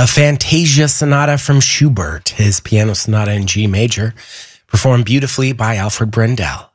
A Fantasia Sonata from Schubert, his piano sonata in G major, performed beautifully by Alfred Brendel.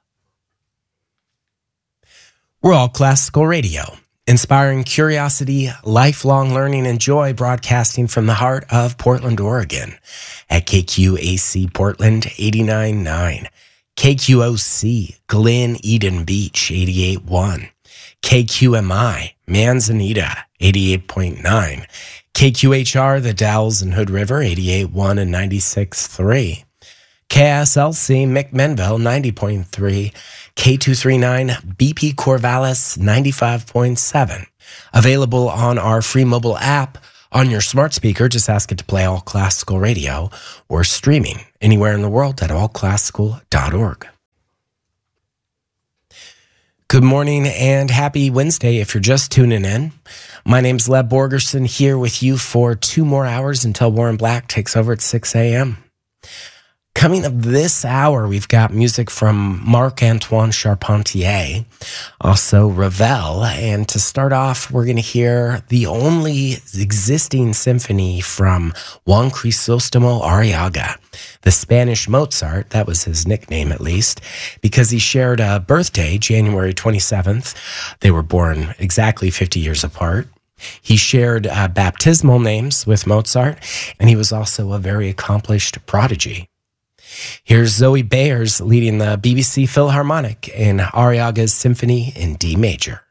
We're All Classical Radio, inspiring curiosity, lifelong learning, and joy, broadcasting from the heart of Portland, Oregon, at KQAC Portland 89.9, KQOC Glen Eden Beach 88.1, KQMI Manzanita 88.9, KQHR The Dalles and Hood River 88.1 and 96.3, KSLC McMinnville 90.3, K239 BP Corvallis 95.7. Available on our free mobile app on your smart speaker. Just ask it to play All Classical Radio, or streaming anywhere in the world at allclassical.org. Good morning and happy Wednesday if you're just tuning in. My name's Leb Borgerson, here with you for 2 more hours until Warren Black takes over at 6 a.m. Coming up this hour, we've got music from Marc-Antoine Charpentier, also Ravel, and to start off, we're going to hear the only existing symphony from Juan Crisostomo Arriaga, the Spanish Mozart. That was his nickname, at least, because he shared a birthday, January 27th. They were born exactly 50 years apart. He shared baptismal names with Mozart, and he was also a very accomplished prodigy. Here's Zoe Bayers leading the BBC Philharmonic in Arriaga's Symphony in D major.